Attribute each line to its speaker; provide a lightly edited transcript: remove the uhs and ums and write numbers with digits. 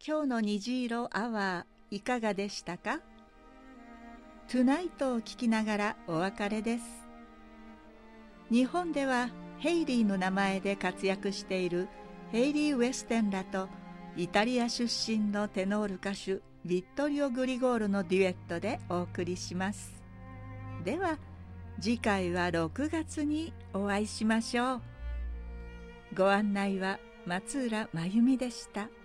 Speaker 1: 今日の虹色アワーいかがでしたか？トゥナイトを聞きながらお別れです。日本ではヘイリーの名前で活躍しているヘイリー・ウェステンらとイタリア出身のテノール歌手ヴィットリオ・グリゴールのデュエットでお送りします。では次回は6月にお会いしましょう。ご案内は松浦真由美でした。